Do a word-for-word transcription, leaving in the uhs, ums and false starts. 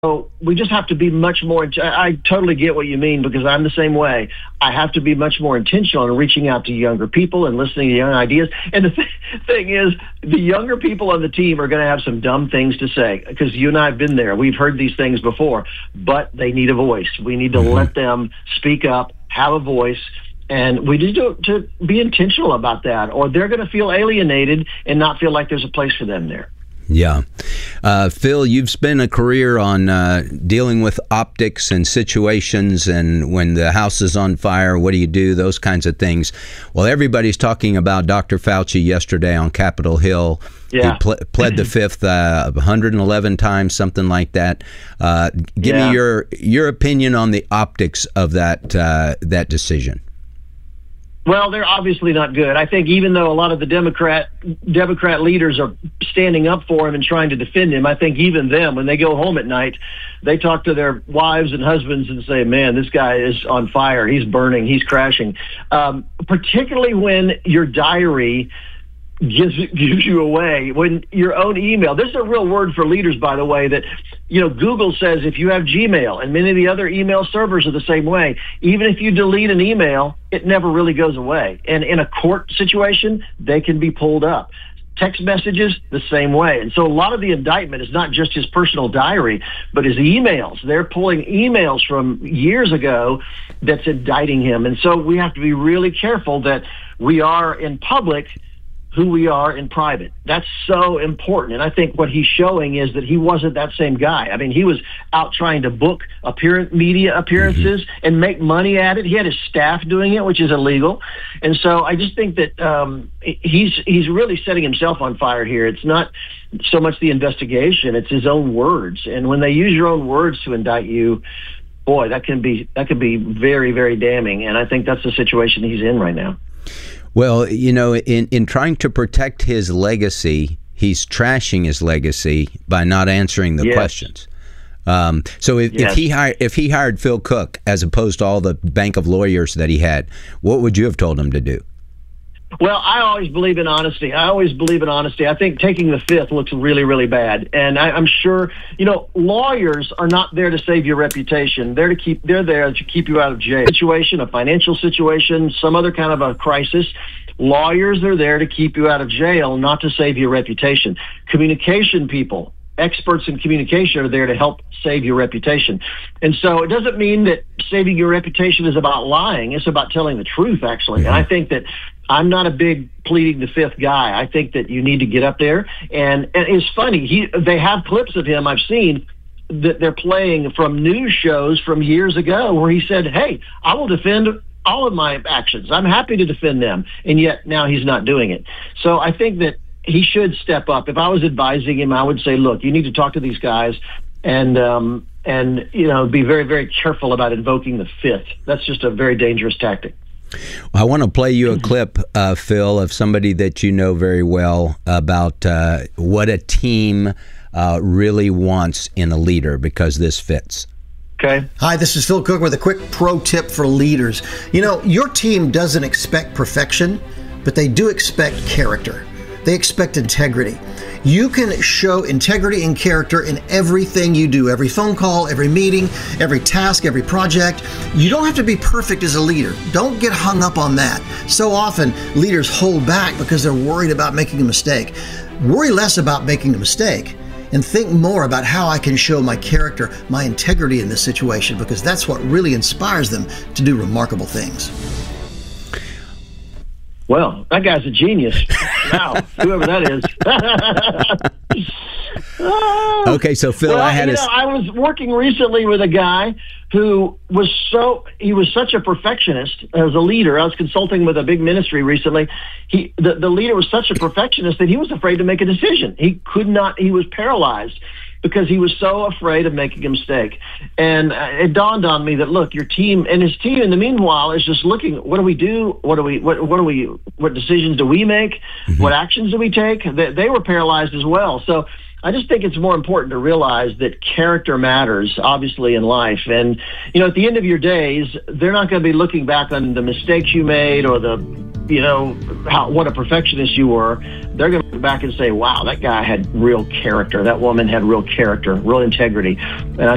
So we just have to be much more, I totally get what you mean, because I'm the same way. I have to be much more intentional in reaching out to younger people and listening to young ideas. And the th- thing is, the younger people on the team are going to have some dumb things to say, because you and I have been there. We've heard these things before, but they need a voice. We need to mm-hmm. let them speak up, have a voice. And we need to, to be intentional about that, or they're going to feel alienated and not feel like there's a place for them there. Yeah. Uh, Phil, you've spent a career on uh, dealing with optics and situations, and when the house is on fire, what do you do? Those kinds of things. Well, everybody's talking about Doctor Fauci yesterday on Capitol Hill. Yeah. He ple- pled the fifth uh, one hundred eleven times, something like that. Uh, give yeah. me your your opinion on the optics of that uh, that decision. Well, they're obviously not good. I think even though a lot of the Democrat Democrat leaders are standing up for him and trying to defend him, I think even them, when they go home at night, they talk to their wives and husbands and say, man, this guy is on fire. He's burning. He's crashing. Um, particularly when your diary gives gives you away, when your own email. This is a real word for leaders, by the way, that, you know, Google says if you have Gmail, and many of the other email servers are the same way, even if you delete an email, it never really goes away. And in a court situation, they can be pulled up. Text messages, the same way. And so a lot of the indictment is not just his personal diary, but his emails. They're pulling emails from years ago that's indicting him. And so we have to be really careful that we are in public who we are in private. That's so important. And I think what he's showing is that he wasn't that same guy. I mean, he was out trying to book appearance, media appearances mm-hmm. and make money at it. He had his staff doing it, which is illegal. And so I just think that um, he's he's really setting himself on fire here. It's not so much the investigation, it's his own words. And when they use your own words to indict you, boy, that can be that can be very, very damning. And I think that's the situation he's in right now. Well, you know, in, in trying to protect his legacy, he's trashing his legacy by not answering the yes. questions. Um, so if, yes. if he hired if he hired Phil Cook as opposed to all the bank of lawyers that he had, what would you have told him to do? Well, I always believe in honesty. I always believe in honesty. I think taking the fifth looks really, really bad. And I, I'm sure, you know, lawyers are not there to save your reputation. They're to keep. They're there to keep you out of jail. Situation, a financial situation, some other kind of a crisis. Lawyers are there to keep you out of jail, not to save your reputation. Communication people, experts in communication, are there to help save your reputation. And so it doesn't mean that saving your reputation is about lying. It's about telling the truth, actually. And I think that I'm not a big pleading the fifth guy. I think that you need to get up there. And, and it's funny, he they have clips of him I've seen that they're playing from news shows from years ago where he said, hey, I will defend all of my actions. I'm happy to defend them. And yet now he's not doing it. So I think that he should step up. If I was advising him, I would say, look, you need to talk to these guys and, um, and you know, be very, very careful about invoking the fifth. That's just a very dangerous tactic. I want to play you a clip, uh, Phil, of somebody that you know very well about uh, what a team uh, really wants in a leader, because this fits. Okay. Hi, this is Phil Cook with a quick pro tip for leaders. You know, your team doesn't expect perfection, but they do expect character. They expect integrity. You can show integrity and character in everything you do, every phone call, every meeting, every task, every project. You don't have to be perfect as a leader. Don't get hung up on that. So often, leaders hold back because they're worried about making a mistake. Worry less about making a mistake and think more about how I can show my character, my integrity in this situation, because that's what really inspires them to do remarkable things. Well, that guy's a genius. Wow, whoever that is. oh. Okay, so Phil, well, I had you a... know, I was working recently with a guy who was so he was such a perfectionist as a leader. I was consulting with a big ministry recently. He the, the leader was such a perfectionist that he was afraid to make a decision. He could not. He was paralyzed because he was so afraid of making a mistake. And it dawned on me that, look, your team and his team in the meanwhile is just looking, what do we do? What do we, what, what do we, what decisions do we make? Mm-hmm. What actions do we take? They, they were paralyzed as well. So I just think it's more important to realize that character matters, obviously, in life. And, you know, at the end of your days, they're not going to be looking back on the mistakes you made or the, you know, how, what a perfectionist you were. They're going to look back and say, wow, that guy had real character. That woman had real character, real integrity. And I